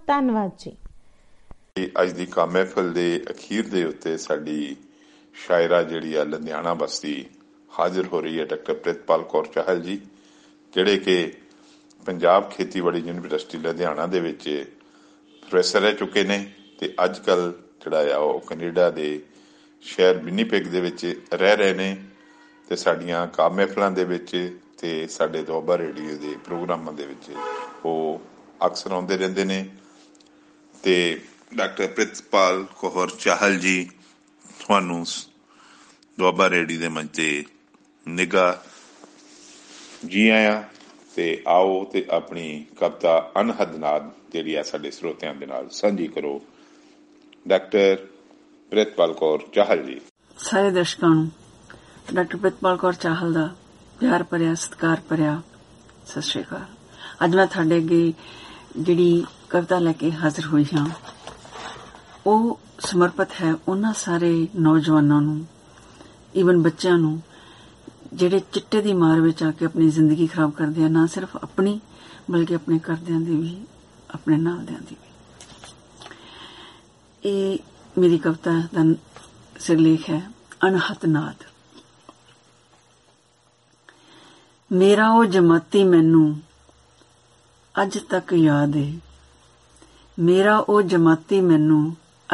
ਧੰਨਵਾਦ ਜੀ। ਅੱਜ ਦੀ ਕਾ ਮਹਿਫਲ ਦੇ ਅਖੀਰ ਦੇ ਉੱਤੇ ਸਾਡੀ ਸ਼ਾਇਰਾ ਜਿਹੜੀ ਆ ਲੁਧਿਆਣਾ ਬਸਤੀ ਹਾਜ਼ਰ ਹੋ ਰਹੀ ਹੈ, ਡਾਕਟਰ ਪ੍ਰਿਤਪਾਲ ਕੌਰ ਚਾਹਲ ਜੀ, ਜਿਹੜੇ ਕਿ ਪੰਜਾਬ ਖੇਤੀਬਾੜੀ ਯੂਨੀਵਰਸਿਟੀ ਲੁਧਿਆਣਾ ਦੇ ਵਿੱਚ ਪ੍ਰੋਫੈਸਰ ਰਹਿ ਚੁੱਕੇ ਨੇ ਤੇ ਅੱਜ ਕੱਲ੍ਹ ਜਿਹੜਾ ਆ ਉਹ ਕੈਨੇਡਾ ਦੇ ਸ਼ਹਿਰ ਵਿਨੀਪੈਗ ਦੇ ਵਿੱਚ ਰਹਿ ਰਹੇ ਨੇ ਤੇ ਸਾਡੀਆਂ ਕਾ ਮਹਿਫਲਾਂ ਦੇ ਵਿੱਚ ਤੇ ਸਾਡੇ ਦੁਆਬਾ ਰੇਡੀਓ ਦੇ ਪ੍ਰੋਗਰਾਮਾਂ ਦੇ ਵਿੱਚ ਉਹ ਅਕਸਰ ਆਉਂਦੇ ਰਹਿੰਦੇ ਨੇ। ਤੇ ਡਾਕਟਰ ਪ੍ਰਿਤਪਾਲ ਕੌਰ ਚਾਹਲ ਜੀ, ਤੁਹਾਨੂੰ ਦੁਆਬਾ ਰੇਡੀਓ ਦੇ ਮੰਚ ਤੇ ਨਿੱਘਾ ਜੀ ਆਇਆਂ ਤੇ ਆਓ ਤੇ ਆਪਣੀ ਕਵਿਤਾ ਅਨਹਦ ਨਾਦ ਜਿਹੜੀ ਆ ਸਾਡੇ ਸਰੋਤਿਆਂ ਦੇ ਨਾਲ ਸਾਂਝੀ ਕਰੋ। ਡਾਕਟਰ ਪ੍ਰਿਤਪਾਲ ਕੌਰ ਚਾਹਲ ਜੀ। ਸਾਰੇ ਦਰਸ਼ਕਾਂ ਨੂੰ ਡਾਕਟਰ ਪ੍ਰਿਤਪਾਲ ਕੌਰ ਚਾਹਲ ਦਾ ਪਿਆਰ ਭਰਿਆ ਸਤਿਕਾਰ ਭਰਿਆ ਸਤਿ ਸ਼੍ਰੀ ਅਕਾਲ। ਅੱਜ ਮੈਂ ਤੁਹਾਡੇ ਅੱਗੇ ਜਿਹੜੀ ਕਵਿਤਾ ਲੈ ਕੇ ਹਾਜ਼ਰ ਹੋਈ ਹਾਂ ਉਹ ਸਮਰਪਿਤ ਹੈ ਉਹਨਾਂ ਸਾਰੇ ਨੌਜਵਾਨਾਂ ਨੂੰ, ਈਵਨ ਬੱਚਿਆਂ ਨੂੰ, ਜਿਹੜੇ ਚਿੱਟੇ ਦੀ ਮਾਰ ਵਿੱਚ ਆ ਕੇ ਆਪਣੀ ਜ਼ਿੰਦਗੀ ਖਰਾਬ ਕਰਦੇ ਆ, ਨਾ ਸਿਰਫ ਆਪਣੀ ਬਲਕਿ ਆਪਣੇ ਘਰਦਿਆਂ ਦੀ ਵੀ, ਆਪਣੇ ਨਾਲਦਿਆਂ ਦੀ ਵੀ। ਇਹ ਮੇਰੀ ਕਵਿਤਾ ਦਾ ਸਿਰਲੇਖ ਹੈ ਅਣਹੱਦ ਨਾਦ। ਮੇਰਾ ਉਹ ਜਮਾਤੀ ਮੈਨੂੰ ਅੱਜ ਤੱਕ ਯਾਦ ਏ, ਮੇਰਾ ਉਹ ਜਮਾਤੀ ਮੈਨੂੰ